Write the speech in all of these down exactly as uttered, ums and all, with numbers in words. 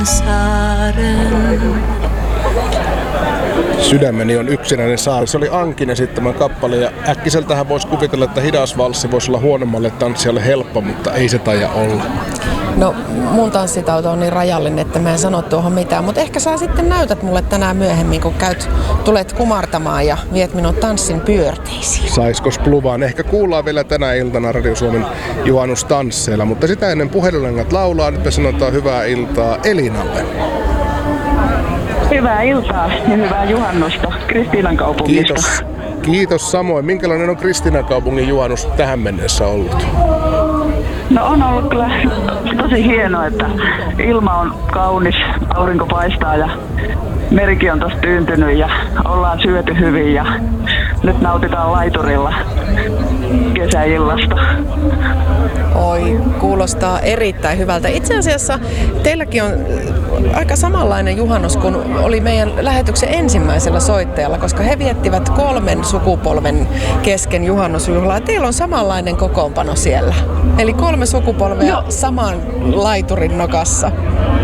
saaren. Sydämeni on yksinäinen saari. Se oli Ankin esittämän kappale ja äkkiseltähän voisi kuvitella, että hidas valssi voisi olla huonommalle tanssijalle helppo, mutta ei se taida olla. No mun tanssitauto on niin rajallinen, että mä en sano tuohon mitään, mutta ehkä sä sitten näytät mulle tänään myöhemmin, kun käyt, tulet kumartamaan ja viet minut tanssin pyörteisiin. Saiskos pluvaan? Ehkä kuullaan vielä tänä iltana Radio Suomen juhannustansseilla, mutta sitä ennen puhelinlangat laulaa. Nyt me sanotaan hyvää iltaa Elinalle. Hyvää iltaa ja hyvää juhannusta Kristiinankaupungista. Kiitos. Kiitos samoin. Minkälainen on Kristiinankaupungin juhannus tähän mennessä ollut? No on ollut kyllä tosi hienoa, että ilma on kaunis, aurinko paistaa ja merikin on tossa tyyntynyt ja ollaan syöty hyvin ja nyt nautitaan laiturilla kesäillasta. Oi, kuulostaa erittäin hyvältä. Itse asiassa teilläkin on aika samanlainen juhannus kuin oli meidän lähetyksen ensimmäisellä soittajalla, koska he viettivät kolmen sukupolven kesken juhannusjuhlaa. Teillä on samanlainen kokoonpano siellä. Eli kolme sukupolvea no. saman laiturin nokassa.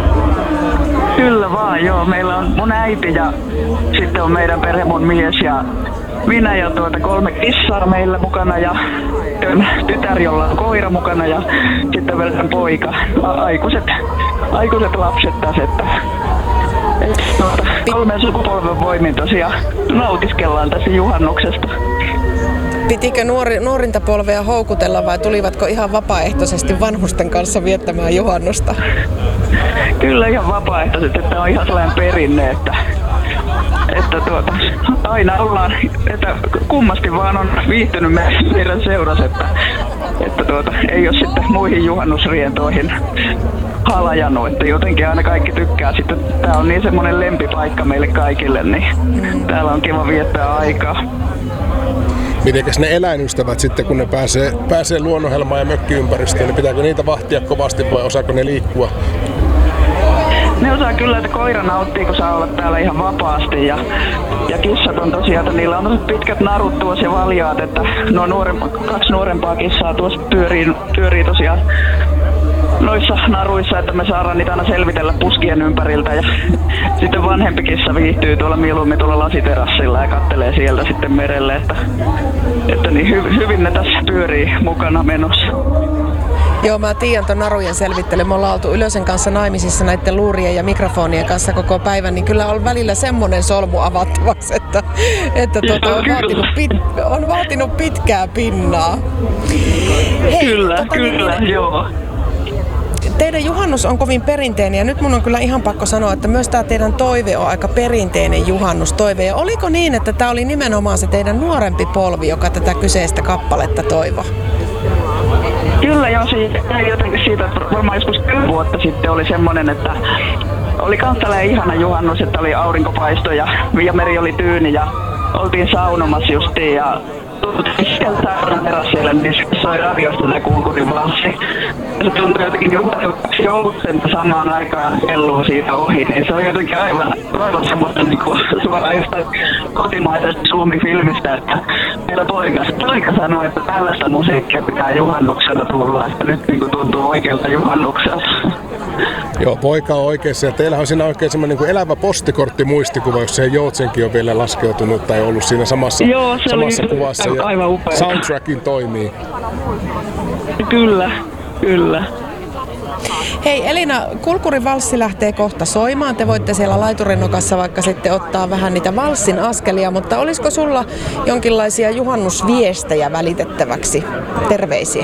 Kyllä vaan, joo. Meillä on mun äiti ja sitten on meidän perhe, mun mies ja minä ja tuota kolme kissaa meillä mukana ja tytär, jolla on koira mukana ja sitten vielä poika. Aikuiset, aikuiset lapset tässä, että tuota, kolmen sukupolven voimin tosiaan nautiskellaan tässä juhannuksesta. Pitikö nuori, nuorinta polvea houkutella vai tulivatko ihan vapaaehtoisesti vanhusten kanssa viettämään juhannusta? Kyllä ihan vapaaehtoisesti, että on ihan sellainen perinne, että, että tuota, aina ollaan, että kummasti vaan on viihtynyt meidän seurassa, että, että tuota, ei ole sitten muihin juhannusrientoihin halajannut, että jotenkin aina kaikki tykkää sitten, tää on niin semmoinen lempipaikka meille kaikille, niin täällä on kiva viettää aikaa. Mitenkäs ne eläinystävät sitten, kun ne pääsee, pääsee luonnonhelmaan ja mökkiympäristöön, niin pitääkö niitä vahtia kovasti vai osaako ne liikkua? Ne osaa kyllä, että koira nauttii, kun saa olla täällä ihan vapaasti ja, ja kissat on tosiaan, että niillä on pitkät narut tuossa ja valjaat, että nuo nuorempa, kaksi nuorempaa kissaa tuossa pyörii, pyörii tosiaan noissa naruissa, että me saadaan niitä aina selvitellä puskien ympäriltä ja sitten vanhempi kissa viihtyy tuolla mieluummin tuolla lasiterassilla ja kattelee sieltä sitten merelle, että, että niin hy, hyvin ne tässä pyörii mukana menossa. Joo, mä tiedän ton narujen selvittely. Me ollaan oltu Ylösen kanssa naimisissa näiden luurien ja mikrofonien kanssa koko päivän, niin kyllä on välillä semmonen solmu avattavaksi, että, että tuota, on, vaatinut pit, on vaatinut pitkää pinnaa. Hei, kyllä, tota, kyllä, niin, joo. Teidän juhannus on kovin perinteinen ja nyt mun on kyllä ihan pakko sanoa, että myös tämä teidän toive on aika perinteinen juhannustoive. Ja oliko niin, että tämä oli nimenomaan se teidän nuorempi polvi, joka tätä kyseistä kappaletta toivoi? Kyllä joo, siitä, jotenkin siitä varmaan joskus kymmenen vuotta sitten oli semmoinen, että oli kans tällainen ihana juhannus, että oli aurinkopaisto ja, ja meri oli tyyni ja oltiin saunomassa justiin ja sieltä saunan terassille, niin soi radiosta tämä Kulkurin valssi. Se tuntui jotenkin juhannuksi joulusentä samaan aikaan kelluu siitä ohi, niin se on jotenkin aivan, aivan semmoista niin kuin suoraan jostain kotimaisesta Suomi-filmistä, että meillä poika, poika sanoi, että tällaista musiikkia pitää juhannuksella tulla, että nyt niin kuin tuntuu oikealta juhannukselta. Joo, poika on oikeassa ja teillähän on siinä oikein semmoinen niin elävä postikorttimuistikuva, jos se Joutsenkin on vielä laskeutunut tai ollut siinä samassa, Joo, se samassa oli kuvassa ja aivan upea. soundtrackin toimii. Kyllä, kyllä. Hei Elina, Kulkurin valssi lähtee kohta soimaan. Te voitte siellä laiturinokassa vaikka sitten ottaa vähän niitä valssin askelia, mutta olisiko sulla jonkinlaisia juhannusviestejä välitettäväksi? Terveisiä.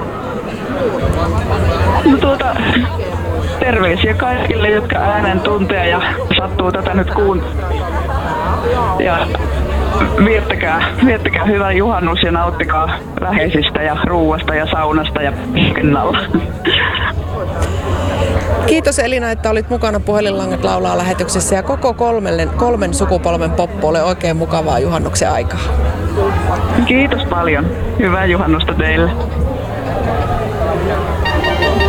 No tuota, terveisiä kaikille, jotka äänen tuntee ja sattuu tätä nyt kuuntelemaan. Ja viettäkää, viettäkää hyvä juhannus ja nauttikaa läheisistä ja ruuasta ja saunasta ja pinnalla. Kiitos Elina, että olit mukana Puhelinlangat laulaa lähetyksessä ja koko kolmelle, kolmen sukupolven poppoille oikein mukavaa juhannuksen aikaa. Kiitos paljon. Hyvää juhannusta teille.